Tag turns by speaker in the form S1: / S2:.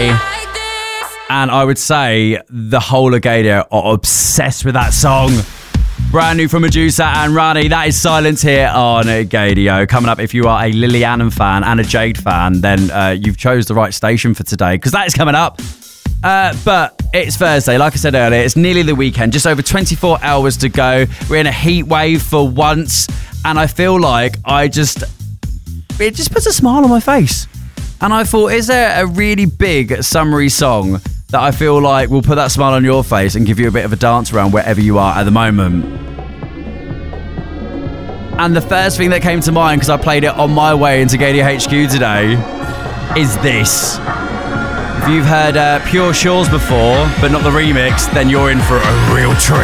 S1: today. And I would say the whole of Gadio are obsessed with that song. Brand new from Medusa and Rani. That is Silence here on Gadio. Coming up, if you are a Lily Allen fan and a Jade fan, then you've chose the right station for today, because that is coming up. But it's Thursday, like I said earlier. It's nearly the weekend, just over 24 hours to go. We're in a heat wave for once, and I feel like it just puts a smile on my face. And I thought, is there a really big summery song that I feel like will put that smile on your face and give you a bit of a dance around wherever you are at the moment? And the first thing that came to mind, because I played it on my way into Gadio HQ today, is this. If you've heard Pure Shores before, but not the remix, then you're in for a real treat.